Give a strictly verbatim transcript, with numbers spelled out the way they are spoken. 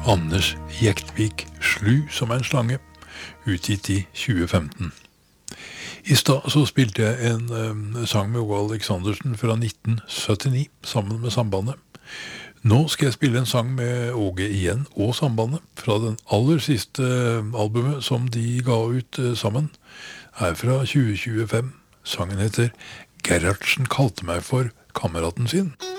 Anders Jektvik Slu som en slange, utgitt i tjue femten. I stad så spilte jeg en um, sang med Åge Aleksandersen fra nitten syttini, sammen med Sambandet. Nå skal jeg spille en sang med Åge igjen og Sambandet, fra den aller siste albumet som de ga ut uh, sammen, er fra tjue tjuefem. Sangen heter Gerhardsen kalte meg for kameraten sin.